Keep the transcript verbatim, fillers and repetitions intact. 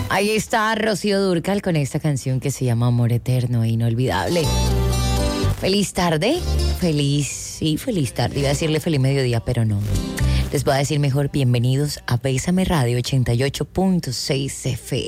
Ahí está Rocío Dúrcal con esta canción que se llama Amor Eterno e Inolvidable. Feliz tarde, feliz, sí, feliz tarde. Iba a decirle feliz mediodía, pero no. Les voy a decir mejor bienvenidos a Bésame Radio ochenta y ocho punto seis F M.